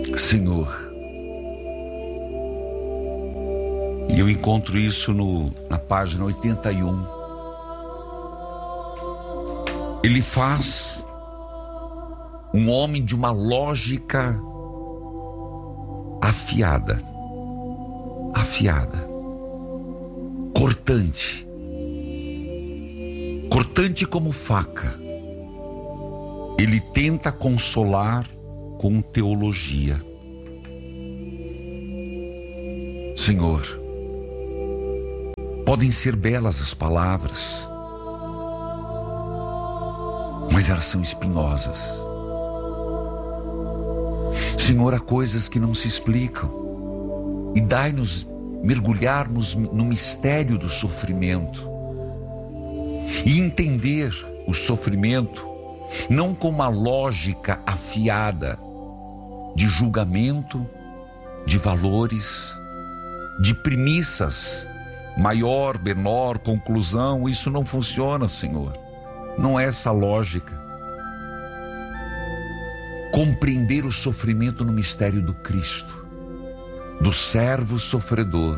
Senhor, e eu encontro isso na página 81. Ele faz um homem de uma lógica afiada, cortante como faca. Ele tenta consolar com teologia. Senhor, podem ser belas as palavras, mas elas são espinhosas. Senhor, há coisas que não se explicam, e dai-nos mergulhar-nos no mistério do sofrimento e entender o sofrimento não com uma lógica afiada de julgamento, de valores, de premissas, maior, menor, conclusão. Isso não funciona, Senhor. Não é essa lógica. Compreender o sofrimento no mistério do Cristo, do servo sofredor,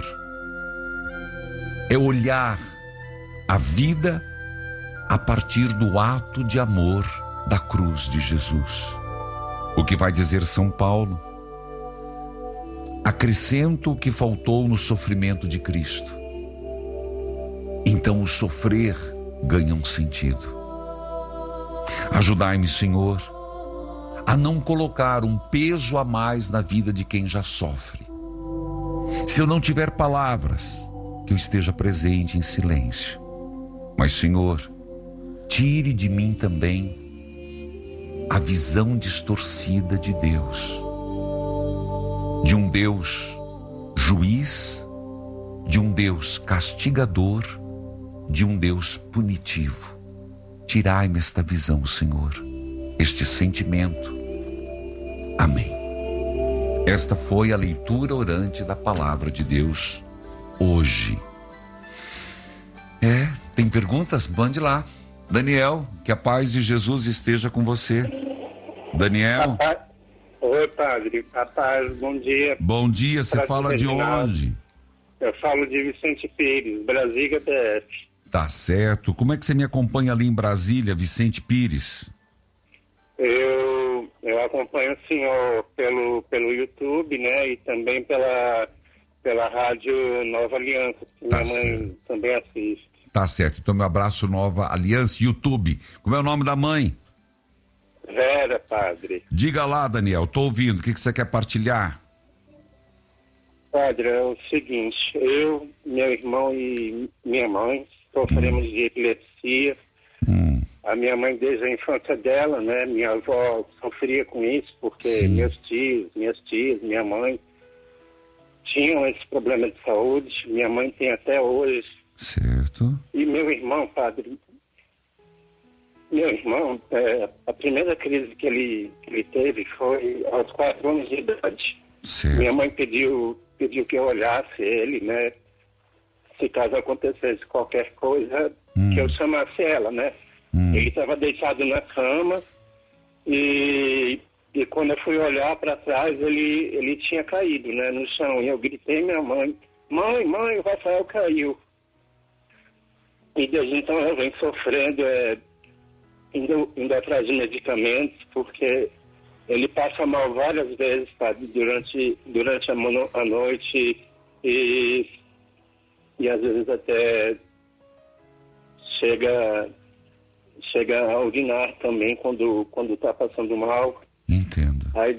é olhar a vida a partir do ato de amor da cruz de Jesus. O que vai dizer São Paulo? Acrescento o que faltou no sofrimento de Cristo. Então o sofrer ganha um sentido. Ajudai-me, Senhor, a não colocar um peso a mais na vida de quem já sofre. Se eu não tiver palavras, que eu esteja presente em silêncio. Mas, Senhor, tire de mim também a visão distorcida de Deus. De um Deus juiz, de um Deus castigador, de um Deus punitivo. Tirai-me esta visão, Senhor, este sentimento. Amém. Esta foi a leitura orante da palavra de Deus hoje. Tem perguntas? Mande lá. Daniel, que a paz de Jesus esteja com você. Daniel. Oi, padre. A paz, bom dia. Bom dia, você fala de onde? Eu falo de Vicente Pires, Brasília, DF. Tá certo. Como é que você me acompanha ali em Brasília, Vicente Pires? Eu acompanho o senhor pelo YouTube, né? E também pela rádio Nova Aliança, que minha mãe também assiste. Tá certo. Então, meu abraço, Nova Aliança, YouTube. Como é o nome da mãe? Vera, padre. Diga lá, Daniel, tô ouvindo. O que você quer partilhar? Padre, é o seguinte, eu, meu irmão e minha mãe sofremos de epilepsia. A minha mãe, desde a infância dela, né? Minha avó sofria com isso, porque minhas tias, minha mãe tinham esse problema de saúde. Minha mãe tem até hoje. Certo. E meu irmão, padre, a primeira crise que ele teve foi aos 4 anos de idade. Certo. Minha mãe pediu que eu olhasse ele, né? Se caso acontecesse qualquer coisa, que eu chamasse ela, né? Ele estava deitado na cama e quando eu fui olhar para trás, ele tinha caído, né, no chão. E eu gritei minha mãe, mãe, o Rafael caiu. E desde então eu venho sofrendo, indo atrás de medicamentos, porque ele passa mal várias vezes, sabe, durante a noite e às vezes até chega a urinar também quando está passando mal. Entendo. Aí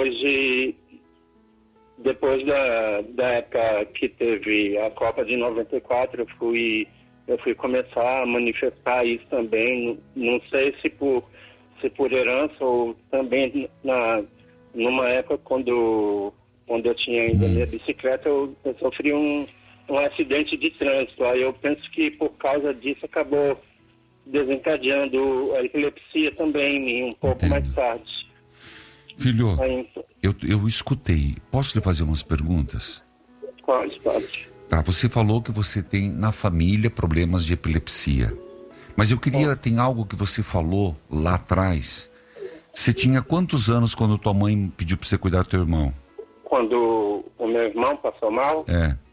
depois da época que teve a Copa de 94, eu fui começar a manifestar isso também. Não sei se por herança ou também numa época quando eu tinha ainda minha bicicleta, eu sofri um acidente de trânsito. Aí eu penso que por causa disso acabou desencadeando a epilepsia também em mim, um pouco mais tarde. Filho, eu escutei. Posso lhe fazer umas perguntas? Pode. Tá, você falou que você tem na família problemas de epilepsia. Mas eu queria, tem algo que você falou lá atrás, Você tinha quantos anos quando tua mãe pediu pra você cuidar do teu irmão? Quando o meu irmão passou mal,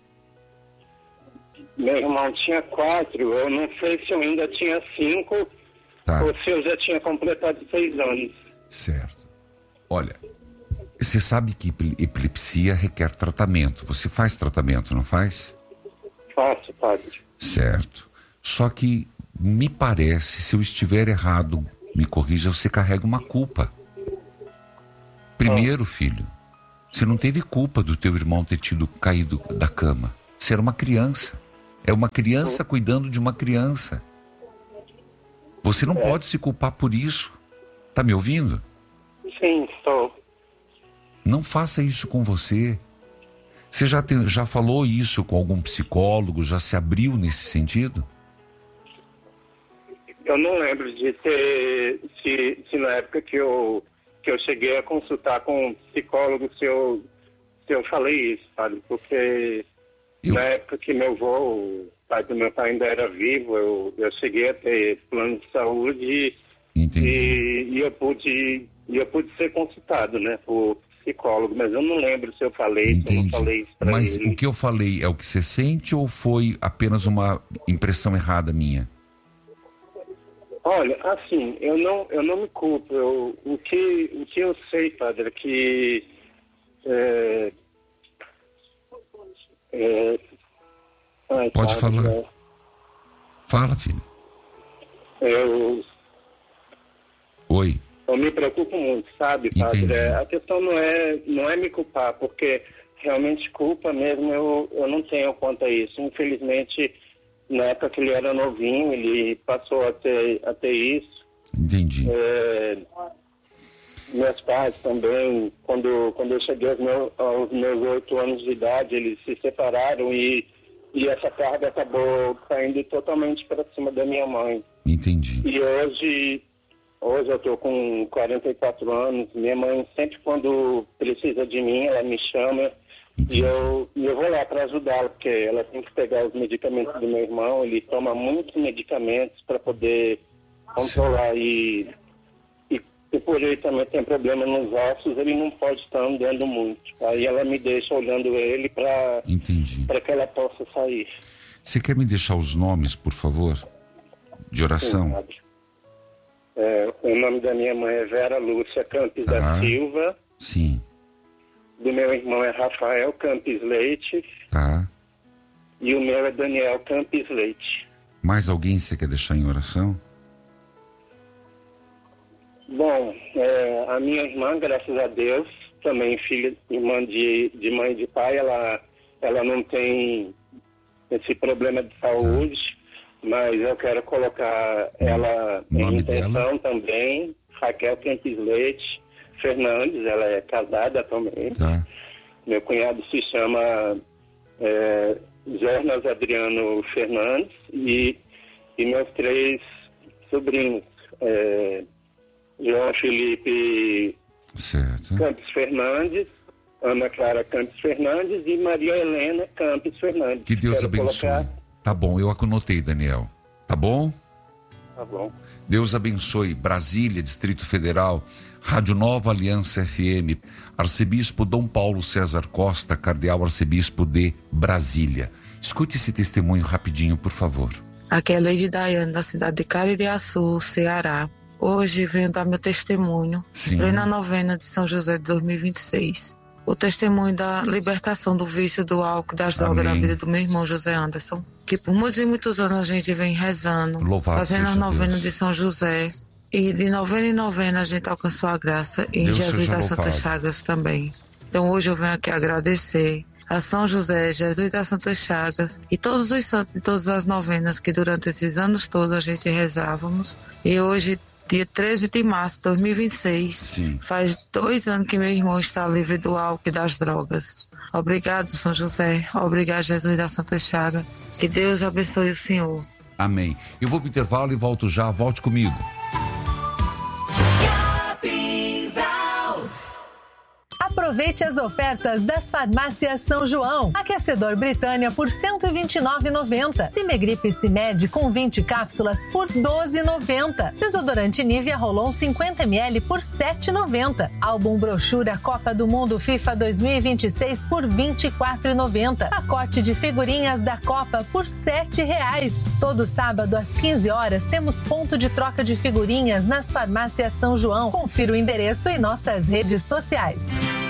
meu irmão tinha 4, eu não sei se eu ainda tinha 5, ou se eu já tinha completado 6 anos. Certo. Olha, você sabe que epilepsia requer tratamento. Você faz tratamento, não faz? Faço, padre. Certo. Só que me parece, se eu estiver errado, me corrija, você carrega uma culpa. Primeiro, filho, você não teve culpa do teu irmão ter caído da cama. Você era uma criança. É uma criança cuidando de uma criança. Você não pode se culpar por isso. Tá me ouvindo? Sim, estou. Não faça isso com você. Você já falou isso com algum psicólogo? Já se abriu nesse sentido? Eu não lembro de ter, se na época que eu cheguei a consultar com um psicólogo, se eu falei isso, sabe? Porque na época que meu avô, o pai do meu pai ainda era vivo, eu cheguei a ter plano de saúde. Entendi. E eu pude ser consultado, né, por psicólogo, mas eu não lembro se eu falei, Entendi. se eu não falei isso pra Mas ele. o que eu falei é o que você sente ou foi apenas uma impressão errada minha? Olha, assim, eu não me culpo. O que eu sei, padre, é que Pode falar. Fala, filho. Oi. Eu me preocupo muito, sabe, padre? A questão não é me culpar, porque realmente culpa mesmo eu não tenho quanto a isso. Infelizmente, na época que ele era novinho, ele passou a ter isso. Entendi. Meus pais também, quando eu cheguei aos meus 8 anos de idade, eles se separaram e essa carga acabou caindo totalmente para cima da minha mãe. Entendi. E hoje eu estou com 44 anos, minha mãe sempre quando precisa de mim, ela me chama. Entendi. E eu vou lá para ajudá-la, porque ela tem que pegar os medicamentos do meu irmão, ele toma muitos medicamentos para poder controlar. E por ele também tem problema nos ossos, ele não pode estar andando muito. Aí ela me deixa olhando ele para que ela possa sair. Você quer me deixar os nomes, por favor, de oração? Sim, o nome da minha mãe é Vera Lúcia Campos da Silva. Sim. Do meu irmão é Rafael Campos Leite. Tá. E o meu é Daniel Campos Leite. Mais alguém você quer deixar em oração? Bom, a minha irmã, graças a Deus, também irmã de mãe e de pai, ela não tem esse problema de saúde, mas eu quero colocar ela em intenção também, Raquel Campos Leite Fernandes, ela é casada atualmente. Tá. Meu cunhado se chama Jonas Adriano Fernandes e meus 3 sobrinhos, João Felipe Campos Fernandes, Ana Clara Campos Fernandes e Maria Helena Campos Fernandes. Que Deus abençoe. Tá bom, eu anotei, Daniel. Tá bom? Tá bom. Deus abençoe. Brasília, Distrito Federal, Rádio Nova Aliança FM, Arcebispo Dom Paulo César Costa, Cardeal Arcebispo de Brasília. Escute esse testemunho rapidinho, por favor. Aqui é a Lady Daiane, da cidade de Caririaçu, Ceará. Hoje venho dar meu testemunho, plena novena de São José de 2026. O testemunho da libertação do vício do álcool e das drogas na vida do meu irmão José Anderson, que por muitos e muitos anos a gente vem rezando, fazendo as novenas de São José. E de novena em novena a gente alcançou a graça e em Jesus das Santas Chagas também. Então hoje eu venho aqui agradecer a São José, Jesus das Santas Chagas e todos os santos de todas as novenas que durante esses anos todos a gente rezávamos. E hoje, dia 13 de março de 2026, faz 2 anos que meu irmão está livre do álcool e das drogas. Obrigado, São José. Obrigado, Jesus das Santas Chagas. Que Deus abençoe o Senhor. Amém. Eu vou para o intervalo e volto já. Volte comigo. Aproveite as ofertas das farmácias São João. Aquecedor Britânia por R$ 129,90. Cimegripe Cimed com 20 cápsulas por R$ 12,90. Desodorante Nivea Rolon 50 ml por R$ 7,90. Álbum brochura Copa do Mundo FIFA 2026 por R$ 24,90. Pacote de figurinhas da Copa por R$ 7,00. Todo sábado às 15 horas temos ponto de troca de figurinhas nas farmácias São João. Confira o endereço em nossas redes sociais.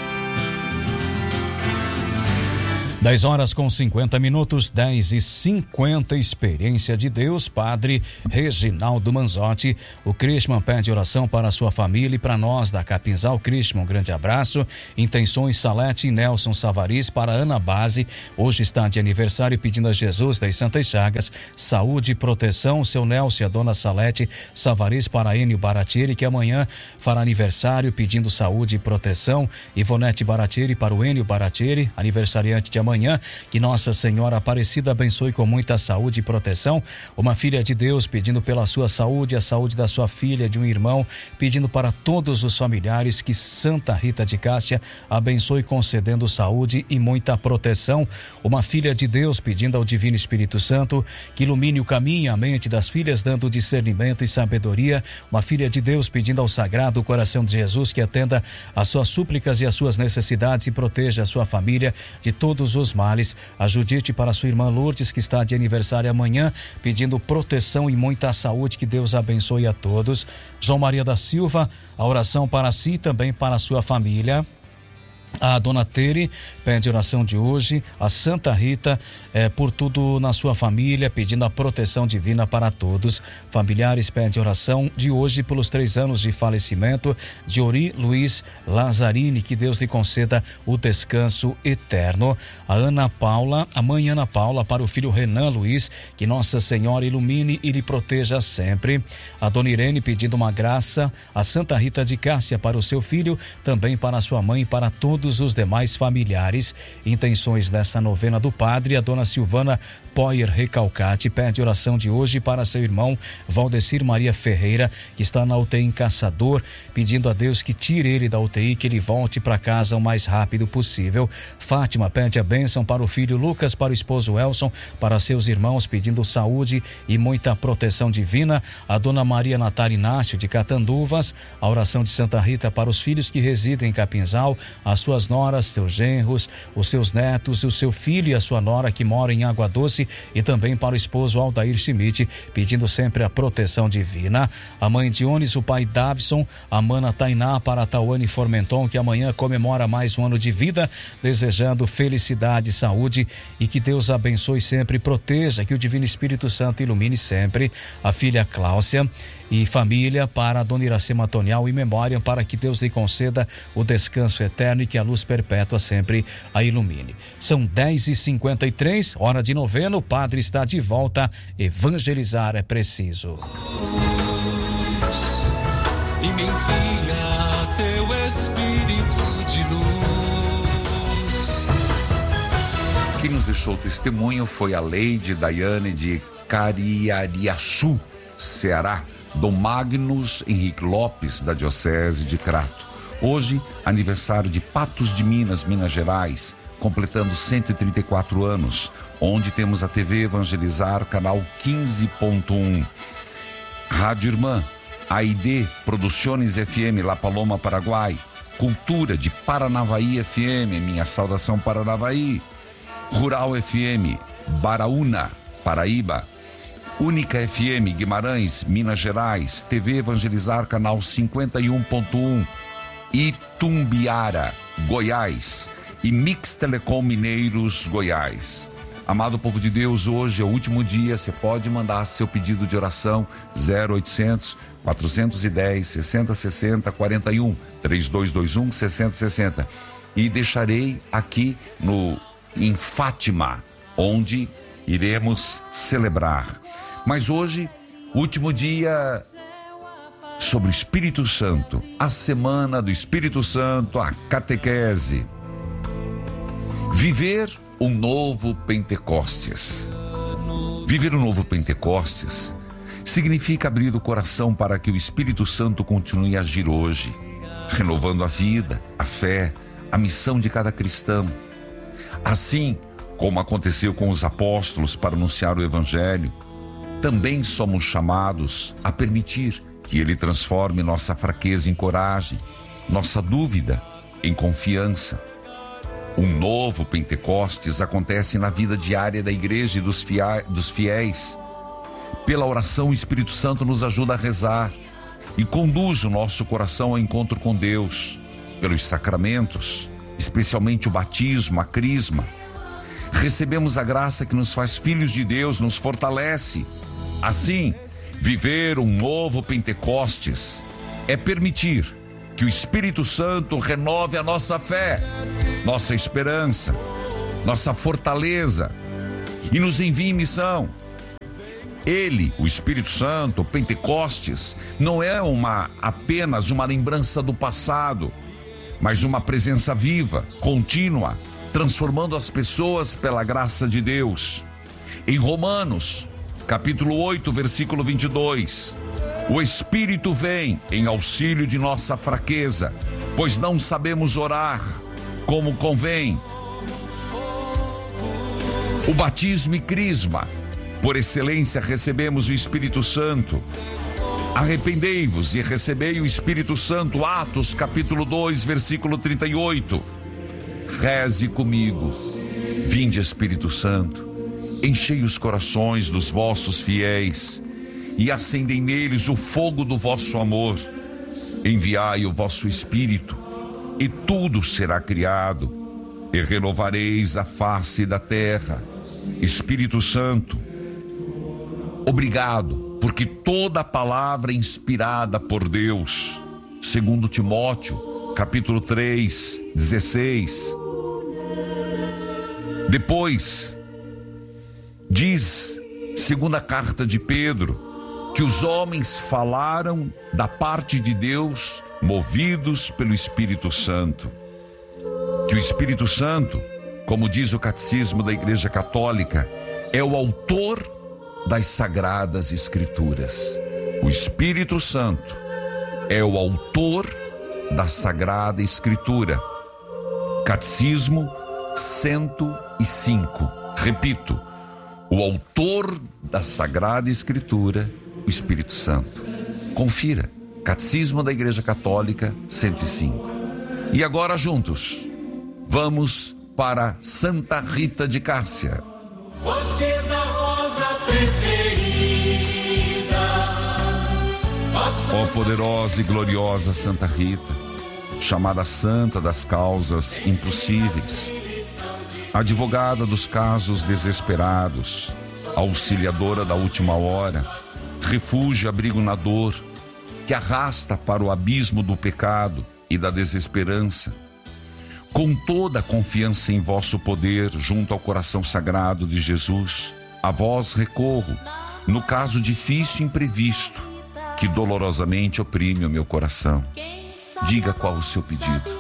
10h50, 10h50, experiência de Deus, Padre Reginaldo Manzotti. O Chrisman pede oração para a sua família e para nós da Capinzal. Chrisman, um grande abraço. Intenções Salete e Nelson Savaris para Ana Base. Hoje está de aniversário, pedindo a Jesus das Santas Chagas saúde e proteção. Seu Nelson e a dona Salete Savaris para Enio Baratieri, que amanhã fará aniversário, pedindo saúde e proteção. Ivonete Baratieri para o Enio Baratieri, aniversariante de amanhã. Que Nossa Senhora Aparecida abençoe com muita saúde e proteção. Uma filha de Deus pedindo pela sua saúde, a saúde da sua filha, de um irmão, pedindo para todos os familiares que Santa Rita de Cássia abençoe concedendo saúde e muita proteção. Uma filha de Deus pedindo ao Divino Espírito Santo que ilumine o caminho e a mente das filhas, dando discernimento e sabedoria. Uma filha de Deus pedindo ao Sagrado Coração de Jesus que atenda às suas súplicas e às suas necessidades e proteja a sua família de todos os males. A Judite para sua irmã Lourdes, que está de aniversário amanhã, pedindo proteção e muita saúde, que Deus abençoe a todos. João Maria da Silva, a oração para si, também para a sua família. A dona Tere pede oração de hoje, a Santa Rita, por tudo na sua família, pedindo a proteção divina para todos. Familiares pedem oração de hoje pelos 3 anos de falecimento de Ori Luiz Lazzarini, que Deus lhe conceda o descanso eterno. A Ana Paula, a mãe Ana Paula, para o filho Renan Luiz, que Nossa Senhora ilumine e lhe proteja sempre. A dona Irene pedindo uma graça, a Santa Rita de Cássia para o seu filho, também para a sua mãe e para todos os demais familiares. Intenções dessa novena do Padre. A dona Silvana Poyer Recalcate pede oração de hoje para seu irmão Valdecir Maria Ferreira, que está na UTI em Caçador, pedindo a Deus que tire ele da UTI, que ele volte para casa o mais rápido possível. Fátima pede a bênção para o filho Lucas, para o esposo Elson, para seus irmãos, pedindo saúde e muita proteção divina. A dona Maria Natália Inácio de Catanduvas, a oração de Santa Rita para os filhos que residem em Capinzal, a suas noras, seus genros, os seus netos, o seu filho e a sua nora que mora em Água Doce, e também para o esposo Aldair Schmidt, pedindo sempre a proteção divina. A mãe Dionis, o pai Davison, a mana Tainá para a Tawane Formenton, que amanhã comemora mais um ano de vida, desejando felicidade, saúde e que Deus abençoe sempre e proteja, que o Divino Espírito Santo ilumine sempre. A filha Cláudia e família para a dona Iracema Tonial e memória, para que Deus lhe conceda o descanso eterno e que a luz perpétua sempre a ilumine. São 10h53, hora de novena, o Padre está de volta. Evangelizar é preciso. E me envia teu Espírito de luz. Quem nos deixou o testemunho foi a Leide Daiane de Cariariaçu, Ceará. Dom Magnus Henrique Lopes, da Diocese de Crato. Hoje, aniversário de Patos de Minas, Minas Gerais, completando 134 anos, onde temos a TV Evangelizar, canal 15.1. Rádio Irmã, AID, Produções FM, La Paloma, Paraguai. Cultura de Paranavaí FM, minha saudação Paranavaí. Rural FM, Baraúna, Paraíba. Única FM, Guimarães, Minas Gerais. TV Evangelizar, canal 51.1. Itumbiara, Goiás. E Mix Telecom Mineiros, Goiás. Amado povo de Deus, hoje é o último dia. Você pode mandar seu pedido de oração 0800 410 6060 41 3221 6060. E deixarei aqui em Fátima, onde iremos celebrar. Mas hoje, último dia sobre o Espírito Santo, a semana do Espírito Santo, a catequese. Viver um novo Pentecostes. Viver um novo Pentecostes significa abrir o coração para que o Espírito Santo continue a agir hoje, renovando a vida, a fé, a missão de cada cristão. Assim como aconteceu com os apóstolos para anunciar o Evangelho, também somos chamados a permitir que Ele transforme nossa fraqueza em coragem, nossa dúvida em confiança. Um novo Pentecostes acontece na vida diária da igreja e dos fiéis. Pela oração, o Espírito Santo nos ajuda a rezar e conduz o nosso coração ao encontro com Deus. Pelos sacramentos, especialmente o batismo, a crisma, recebemos a graça que nos faz filhos de Deus, nos fortalece. Assim, viver um novo Pentecostes é permitir que o Espírito Santo renove a nossa fé, nossa esperança, nossa fortaleza e nos envie em missão. Ele, o Espírito Santo, Pentecostes, não é apenas uma lembrança do passado, mas uma presença viva, contínua, transformando as pessoas pela graça de Deus. Em Romanos, capítulo 8, versículo 22, o Espírito vem em auxílio de nossa fraqueza, pois não sabemos orar como convém. O batismo e crisma, por excelência recebemos o Espírito Santo. Arrependei-vos e recebei o Espírito Santo. Atos capítulo 2, versículo 38. Reze comigo. Vinde, Espírito Santo, enchei os corações dos vossos fiéis e acendei neles o fogo do vosso amor. Enviai o vosso Espírito e tudo será criado e renovareis a face da terra. Espírito Santo, obrigado, porque toda palavra é inspirada por Deus. Segundo Timóteo, capítulo 3, 16. Depois, diz, segunda carta de Pedro, que os homens falaram da parte de Deus, movidos pelo Espírito Santo. Que o Espírito Santo, como diz o Catecismo da Igreja Católica, é o autor das Sagradas Escrituras. O Espírito Santo é o autor da Sagrada Escritura. Catecismo 105. Repito, o autor da Sagrada Escritura, o Espírito Santo. Confira, Catecismo da Igreja Católica 105. E agora juntos, vamos para Santa Rita de Cássia. Ó poderosa e gloriosa Santa Rita, chamada Santa das Causas Impossíveis, advogada dos casos desesperados, auxiliadora da última hora, refúgio e abrigo na dor, que arrasta para o abismo do pecado e da desesperança. Com toda a confiança em vosso poder, junto ao coração sagrado de Jesus, a vós recorro, no caso difícil e imprevisto, que dolorosamente oprime o meu coração. Diga qual o seu pedido.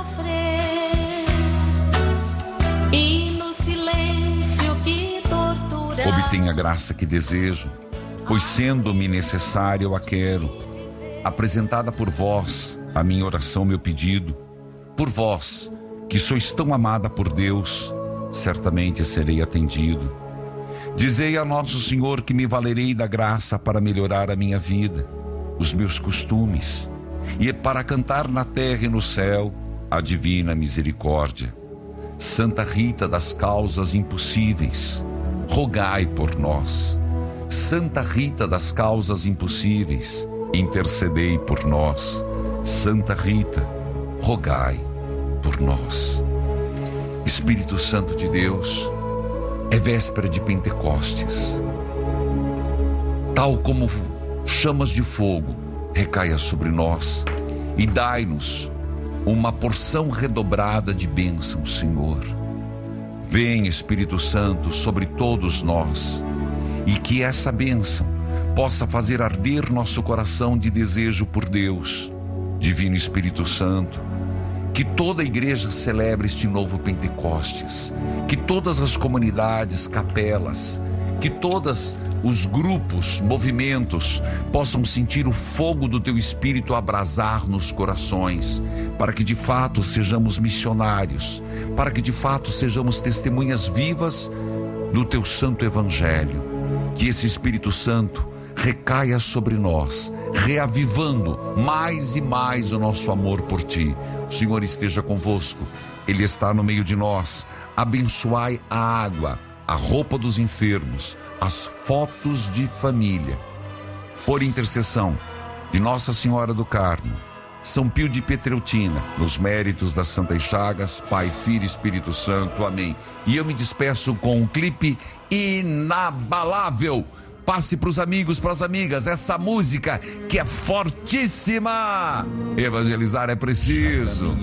Obtenha a graça que desejo, pois sendo-me necessária eu a quero. Apresentada por vós, a minha oração, meu pedido, por vós, que sois tão amada por Deus, certamente serei atendido. Dizei a nosso Senhor que me valerei da graça para melhorar a minha vida, os meus costumes, e para cantar na terra e no céu a divina misericórdia. Santa Rita das Causas Impossíveis, rogai por nós. Santa Rita das Causas Impossíveis, intercedei por nós. Santa Rita, rogai por nós. Espírito Santo de Deus, é véspera de Pentecostes. Tal como chamas de fogo, recaia sobre nós e dai-nos uma porção redobrada de bênção, Senhor. Vem, Espírito Santo, sobre todos nós, e que essa bênção possa fazer arder nosso coração de desejo por Deus. Divino Espírito Santo, que toda a igreja celebre este novo Pentecostes, que todas as comunidades, capelas, Que todos os grupos, movimentos, possam sentir o fogo do teu Espírito abrasar nos corações, para que de fato sejamos missionários, para que de fato sejamos testemunhas vivas do teu santo evangelho. Que esse Espírito Santo recaia sobre nós, reavivando mais e mais o nosso amor por ti. O Senhor esteja convosco, Ele está no meio de nós. Abençoai a água, a roupa dos enfermos, as fotos de família. Por intercessão de Nossa Senhora do Carmo, São Pio de Pietreutina, nos méritos das Santas Chagas, Pai, Filho e Espírito Santo. Amém. E eu me despeço com um clipe inabalável. Passe para os amigos, para as amigas, essa música que é fortíssima. Evangelizar é preciso.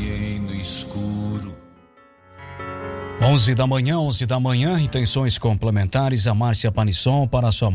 11 da manhã, intenções complementares. A Márcia Panisson para a sua